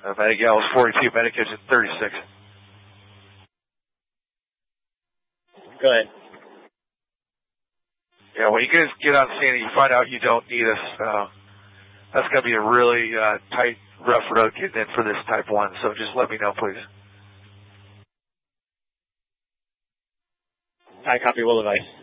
Medi-Gal was 42, Medicage at 36. Go ahead. Yeah, when you guys get on scene and you find out you don't need us, that's going to be a really tight, rough road getting in for this Type 1, so just let me know, please. I copy, will advise.